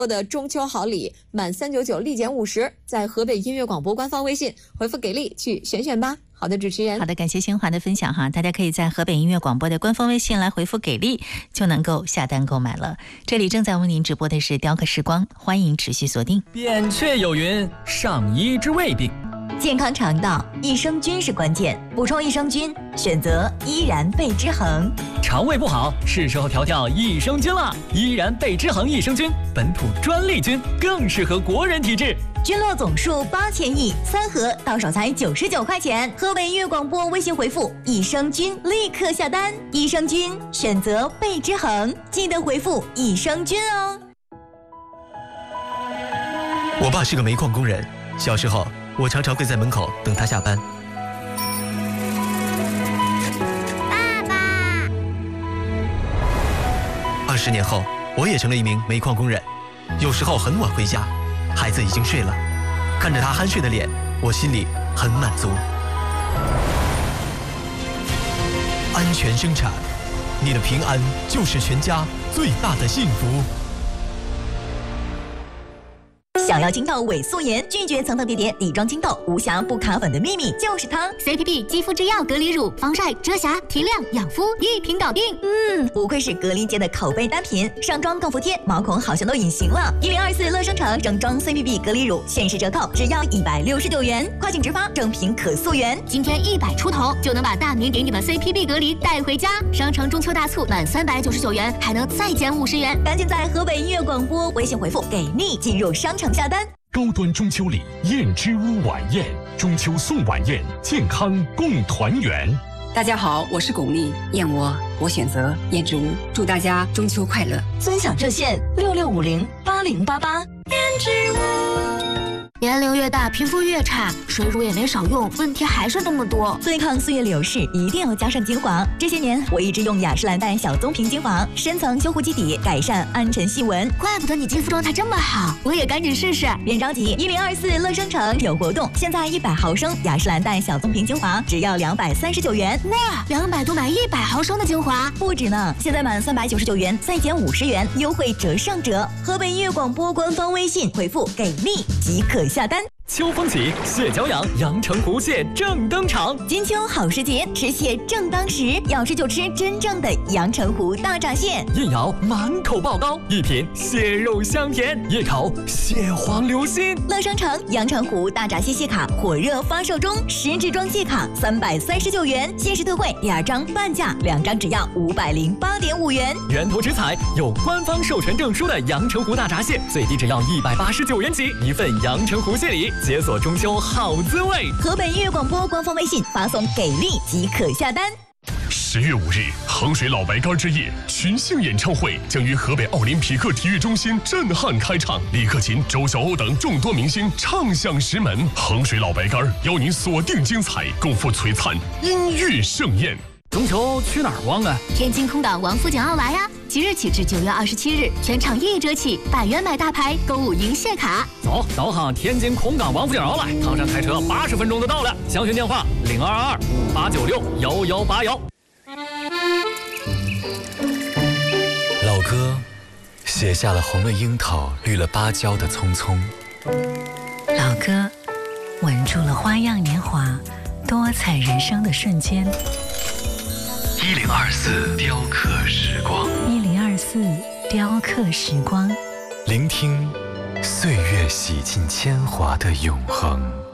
的中秋好礼，满399立减50，在河北音乐广播官方微信回复给力去选选吧。好的，主持人。 好的，感谢新华的分享哈，大家可以在河北音乐广播的官方微信来回复给力，就能够下单购买了。这里正在为您直播的是雕刻时光，欢迎持续锁定。 扁鹊有云：上医之未病。 健康肠道，益生菌是关键，补充益生菌，选择依然贝之恒。 肠胃不好，是时候调调益生菌了。依然贝之恒益生菌，本土专利菌，更适合国人体质。 菌落总数8000亿，3盒到手才99块钱。河北音乐广播微信回复益生菌，立刻下单。益生菌选择贝之恒，记得回复益生菌哦。 我爸是个煤矿工人，小时候我常常会在门口等他下班。 爸爸 20年后，我也成了一名煤矿工人，有时候很晚回家，孩子已经睡了，看着他酣睡的脸，我心里很满足。安全生产，你的平安就是全家最大的幸福。 想要清透伪素颜，拒绝层层叠叠底妆清透，无瑕不卡粉的秘密就是它 CPB 肌肤之钥隔离乳，防晒、遮瑕、提亮、养肤，一瓶搞定。 不愧是格林洁的口碑单品，上妆更服帖，毛孔好像都隐形了。1024乐生城整装 CPB 隔离乳限时折扣，只要169元，快请直发，正品可溯源。 今天100出头就能把大明给你的 CPB 隔离带回家。商城中秋大促，满399元还能再减50元， 赶紧在河北音乐广播微信回复给力，进入商城下单。 高端中秋礼燕之屋晚宴，中秋送晚宴，健康共团圆。 大家好，我是巩俐，燕窝我选择燕之屋，祝大家中秋快乐。 尊享热线66508088。燕之屋。 年龄越大，皮肤越差，水乳也没少用，问题还是那么多。 对抗岁月流逝，一定要加上精华。这些年，我一直用雅诗兰黛小棕瓶精华，深层修护基底，改善暗沉细纹。 怪不得你肌肤状态这么好，我也赶紧试试。 别着急，1024乐生城有活动，现在100毫升雅诗兰黛小棕瓶精华只要239元。 哇，200多买100毫升的精华， 不止呢！现在满399元再减50元，优惠折上折。河北音乐广播官方微信回复给力即可下单。 秋风起，蟹脚痒，阳澄湖蟹正登场。 金秋好时节，吃蟹正当时，要吃就吃真正的阳澄湖大闸蟹。 一咬满口爆膏，一品蟹肉香甜，一口蟹黄流心。 乐生城阳澄湖大闸蟹蟹卡火热发售中，实质装蟹卡339元，限时特惠2张半价，2张只要508.5元。 源头直采，有官方授权证书的阳澄湖大闸蟹，最低只要189元起，一份阳澄湖蟹礼。解锁中秋好滋味。 河北音乐广播官方微信发送给力即可下单。 10月5日，衡水老白干之夜群星演唱会将于河北奥林匹克体育中心震撼开唱，李克勤、周晓鸥等众多明星唱响石门。衡水老白干邀您锁定精彩，共赴璀璨音乐盛宴。 中秋去哪儿逛啊？ 天津空港王府井奥莱呀！即日起至9月27日，全场1折起，100元买大牌，购物赢蟹卡。 走，导航天津空港王府井奥莱，唐山开车80分钟就到了。详询电话022258961181。 老歌写下了红了樱桃、绿了芭蕉的匆匆。 老歌吻住了花样年华、多彩人生的瞬间。 1024雕刻时光 ，1024雕刻时光， 聆听岁月洗尽铅华的永恒。